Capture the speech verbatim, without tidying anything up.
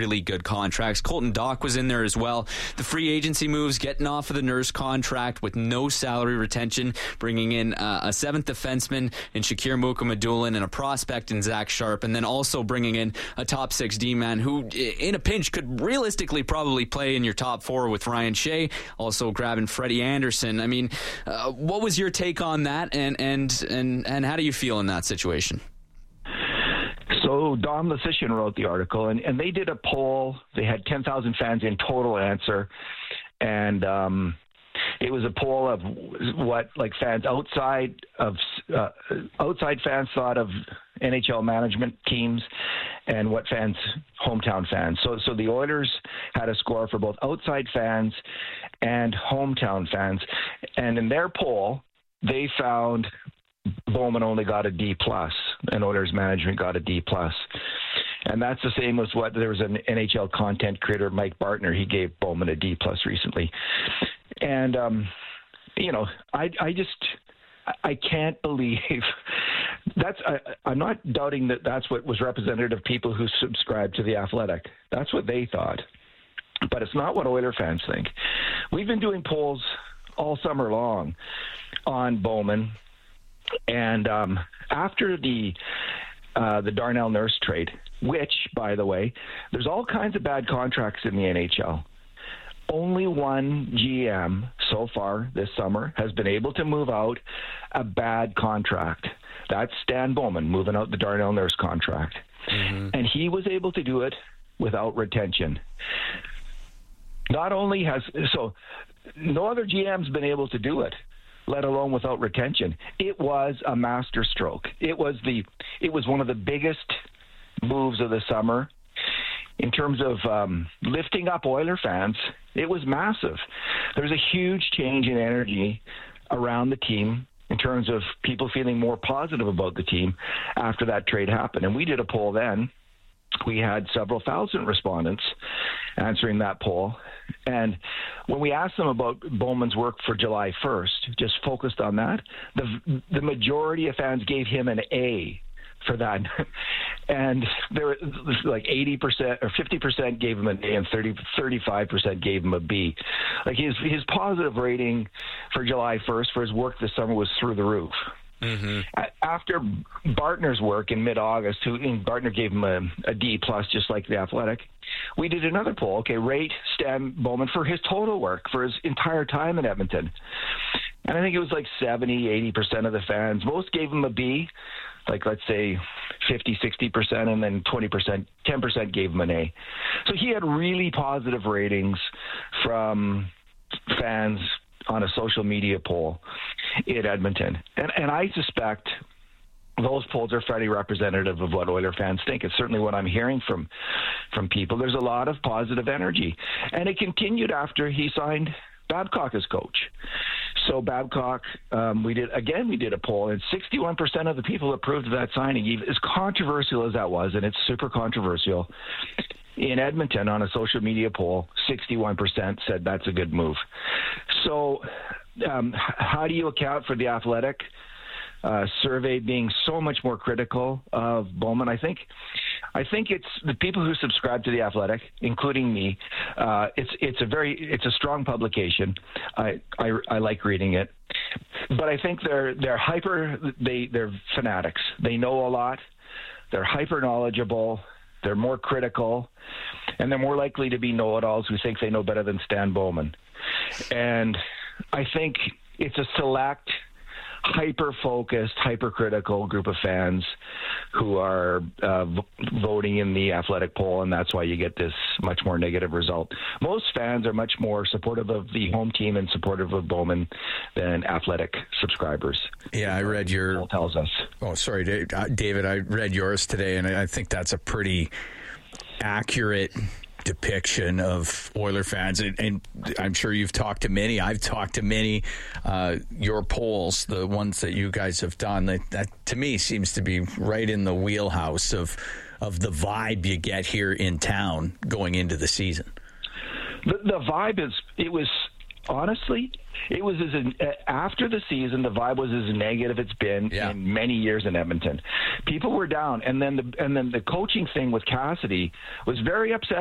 really good contracts. Colton Dach was in there as well. The free agency moves, getting off of the Nurse contract with no salary retention, bringing in uh, a seventh defenseman in Shakir Mukhamadullin and a prospect in Zach Sharp, and then also bringing in a top six D-man who, in a pinch, could realistically probably play in your top four with Ryan Shea, also grabbing Freddie Anderson. I mean, uh, what was your take on that, and, and, and, and how do you feel in that situation? So Dom Lucian wrote the article, and, and they did a poll. They had ten thousand fans in total answer, and um, it was a poll of what like fans outside of uh, outside fans thought of N H L management teams, and what fans, hometown fans. So so the Oilers had a score for both outside fans and hometown fans, and in their poll, they found Bowman only got a D plus, and Oilers management got a D plus, and that's the same as what there was an N H L content creator, Mike Bartner. He gave Bowman a D plus recently, and um, you know, I I just I can't believe that's I, I'm not doubting that that's what was representative of people who subscribe to The Athletic. That's what they thought, but it's not what Oiler fans think. We've been doing polls all summer long on Bowman. And um, after the uh, the Darnell Nurse trade, which, by the way, there's all kinds of bad contracts in the N H L. Only one G M so far this summer has been able to move out a bad contract. That's Stan Bowman moving out the Darnell Nurse contract. Mm-hmm. And he was able to do it without retention. Not only has so no other G M's been able to do it, let alone without retention. It was a masterstroke. It was the it was one of the biggest moves of the summer in terms of um, lifting up Oiler fans. It was massive. There's a huge change in energy around the team in terms of people feeling more positive about the team after that trade happened. And we did a poll then. We had several thousand respondents answering that poll. And when we asked them about Bowman's work for July first, just focused on that, the the majority of fans gave him an A for that. And there was like eighty percent or fifty percent gave him an A, and thirty, thirty-five percent gave him a B. Like his, his positive rating for July first for his work this summer was through the roof. Mm-hmm. After Bartner's work in mid-August, who and Bartner gave him a, a D plus, just like The Athletic, we did another poll. Okay, rate Stan Bowman for his total work for his entire time in Edmonton, and I think it was like seventy, eighty percent of the fans. Most gave him a B, like let's say fifty, sixty percent, and then twenty percent, ten percent gave him an A. So he had really positive ratings from fans on a social media poll in Edmonton. And, and I suspect those polls are fairly representative of what Oiler fans think. It's certainly what I'm hearing from from people. There's a lot of positive energy. And it continued after he signed Babcock as coach. So Babcock, um, we did, again, we did a poll, and sixty-one percent of the people approved of that signing. Even as controversial as that was, and it's super controversial, in Edmonton on a social media poll, sixty-one percent said that's a good move. So um, how do you account for The Athletic uh, survey being so much more critical of Bowman? I think I think it's the people who subscribe to The Athletic, including me. Uh, it's it's a very it's a strong publication. I, I I like reading it, but I think they're they're hyper they they're fanatics. They know a lot. They're hyper knowledgeable. They're more critical, and they're more likely to be know-it-alls who think they know better than Stan Bowman. And I think it's a select, hyper-focused, hyper-critical group of fans who are uh, v- voting in the Athletic poll, and that's why you get this much more negative result. Most fans are much more supportive of the home team and supportive of Bowman than Athletic subscribers. Yeah, I read your... Poll tells us. Oh, sorry, David. I read yours today, and I think that's a pretty accurate depiction of Oiler fans, and, and I'm sure you've talked to many. I've talked to many. Uh, your polls, the ones that you guys have done, that, that to me seems to be right in the wheelhouse of of the vibe you get here in town going into the season. The, the vibe is, it was, honestly, it was as after the season, the vibe was as negative it's been yeah. in many years in Edmonton. People were down, and then the and then the coaching thing with Cassidy was very upsetting.